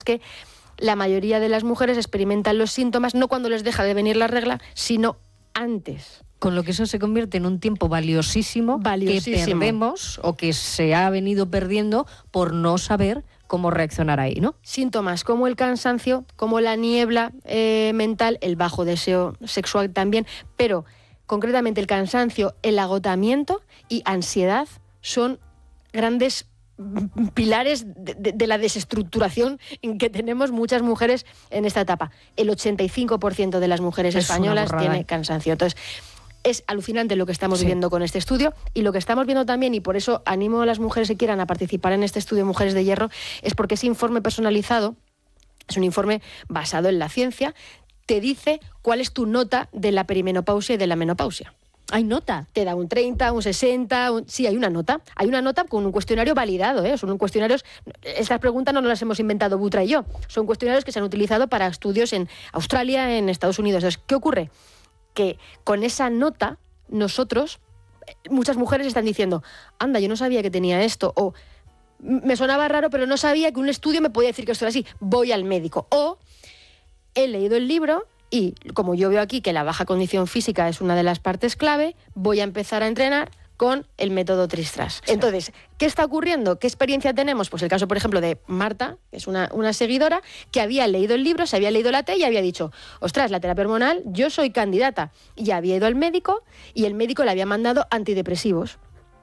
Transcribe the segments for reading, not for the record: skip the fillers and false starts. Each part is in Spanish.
que la mayoría de las mujeres experimentan los síntomas no cuando les deja de venir la regla, sino antes. Con lo que eso se convierte en un tiempo valiosísimo que perdemos o que se ha venido perdiendo por no saber cómo reaccionar ahí, ¿no? Síntomas como el cansancio, como la niebla mental, el bajo deseo sexual también, pero concretamente el cansancio, el agotamiento y ansiedad son grandes pilares de la desestructuración en que tenemos muchas mujeres en esta etapa. El 85% de las mujeres españolas tiene cansancio. Entonces, es alucinante lo que estamos viviendo con este estudio, y lo que estamos viendo también, y por eso animo a las mujeres que quieran a participar en este estudio Mujeres de Hierro, es porque ese informe personalizado es un informe basado en la ciencia, te dice cuál es tu nota de la perimenopausia y de la menopausia. ¿Hay nota? Te da un 30, un 60, sí, hay una nota. Hay una nota con un cuestionario validado, ¿eh? Son cuestionarios, estas preguntas no las hemos inventado Butra y yo, son cuestionarios que se han utilizado para estudios en Australia, en Estados Unidos. Entonces, ¿qué ocurre? Que con esa nota, nosotros, muchas mujeres están diciendo, anda, yo no sabía que tenía esto, o me sonaba raro, pero no sabía que un estudio me podía decir que esto era así, voy al médico. O he leído el libro y como yo veo aquí que la baja condición física es una de las partes clave, voy a empezar a entrenar con el método Tristras. Sí. Entonces, ¿qué está ocurriendo? ¿Qué experiencia tenemos? Pues el caso, por ejemplo, de Marta, que es una seguidora, que había leído el libro, se había leído la T y había dicho, ostras, la terapia hormonal, yo soy candidata. Y había ido al médico y el médico le había mandado antidepresivos.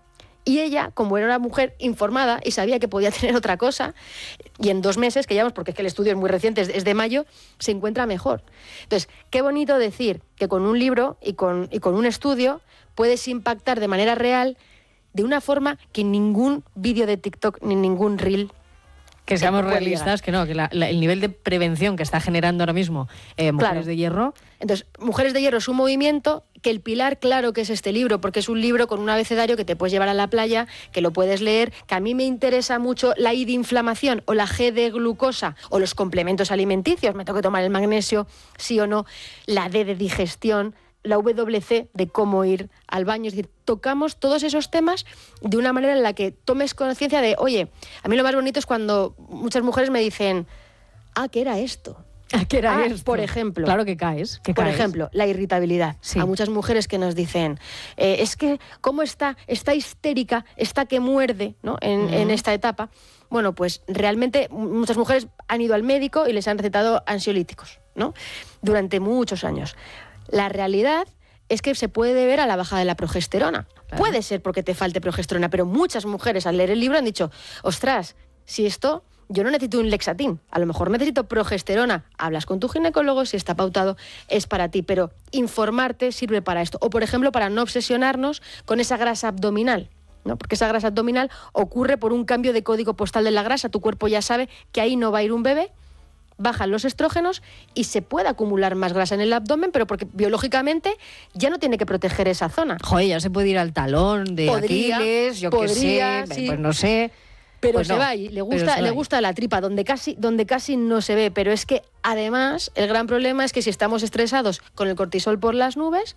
Y ella, como era una mujer informada y sabía que podía tener otra cosa, y en 2 meses, que llevamos, porque es que el estudio es muy reciente, es de mayo, se encuentra mejor. Entonces, qué bonito decir que con un libro y con un estudio puedes impactar de manera real, de una forma que ningún vídeo de TikTok ni ningún reel. Que seamos realistas, que no, que el nivel de prevención que está generando ahora mismo Mujeres de Hierro. Entonces, Mujeres de Hierro es un movimiento que el pilar, claro que es este libro, porque es un libro con un abecedario que te puedes llevar a la playa, que lo puedes leer, que a mí me interesa mucho la I de inflamación o la G de glucosa o los complementos alimenticios, me tengo que tomar el magnesio, sí o no, la D de digestión, la WC de cómo ir al baño. Es decir, tocamos todos esos temas de una manera en la que tomes conciencia de, oye, a mí lo más bonito es cuando muchas mujeres me dicen, ¿qué era esto? ¿Qué era esto? Por ejemplo. Claro que caes. Por ejemplo, la irritabilidad. Sí. A muchas mujeres que nos dicen, es que, ¿cómo está histérica, está que muerde, ¿no? en esta etapa? Bueno, pues realmente muchas mujeres han ido al médico y les han recetado ansiolíticos, ¿no? Durante muchos años. La realidad es que se puede deber a la baja de la progesterona. Claro. Puede ser porque te falte progesterona, pero muchas mujeres al leer el libro han dicho, ostras, si esto, yo no necesito un Lexatin, a lo mejor necesito progesterona. Hablas con tu ginecólogo, si está pautado, es para ti, pero informarte sirve para esto. O, por ejemplo, para no obsesionarnos con esa grasa abdominal, ¿no? Porque esa grasa abdominal ocurre por un cambio de código postal de la grasa. Tu cuerpo ya sabe que ahí no va a ir un bebé, bajan los estrógenos y se puede acumular más grasa en el abdomen, pero porque biológicamente ya no tiene que proteger esa zona. Joder, ya se puede ir al talón de Aquiles, yo qué sé, sí. Pues no sé. Pero pues se va y le gusta la tripa, donde casi no se ve. Pero es que además el gran problema es que si estamos estresados con el cortisol por las nubes,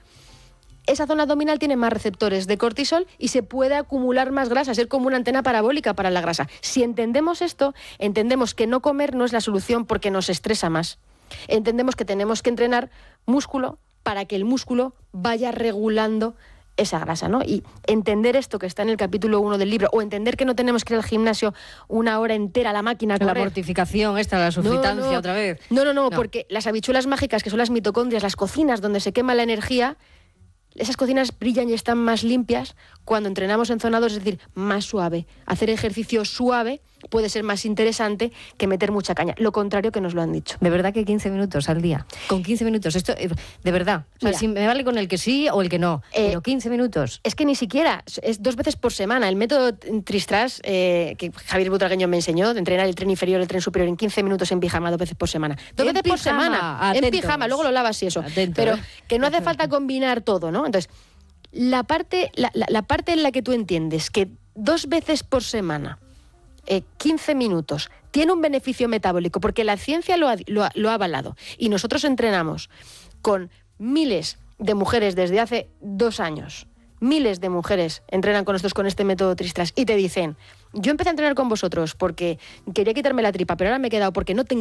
esa zona abdominal tiene más receptores de cortisol y se puede acumular más grasa, ser como una antena parabólica para la grasa. Si entendemos esto, entendemos que no comer no es la solución porque nos estresa más. Entendemos que tenemos que entrenar músculo para que el músculo vaya regulando esa grasa, ¿no? Y entender esto que está en el capítulo 1 del libro, o entender que no tenemos que ir al gimnasio 1 hora entera a la máquina a correr. La mortificación la sufritancia otra vez. No, porque las habichuelas mágicas, que son las mitocondrias, las cocinas donde se quema la energía, esas cocinas brillan y están más limpias cuando entrenamos en zona 2, es decir, más suave. Hacer ejercicio suave puede ser más interesante que meter mucha caña. Lo contrario que nos lo han dicho. De verdad que 15 minutos al día. Con 15 minutos. Esto, de verdad. O sea, mira, si me vale con el que sí o el que no. Pero 15 minutos. Es que ni siquiera. Es 2 veces por semana. El método Tristras, que Javier Butragueño me enseñó, de entrenar el tren inferior y el tren superior en 15 minutos en pijama 2 veces por semana. 2 veces por semana. Atentos. En pijama. Luego lo lavas y eso. Atentos, pero que no hace falta combinar todo, ¿no? Entonces, la parte en la que tú entiendes que 2 veces por semana 15 minutos, tiene un beneficio metabólico, porque la ciencia lo ha avalado. Y nosotros entrenamos con miles de mujeres desde hace 2 años miles de mujeres entrenan con nosotros con este método Tristras y te dicen, yo empecé a entrenar con vosotros porque quería quitarme la tripa, pero ahora me he quedado porque no tengo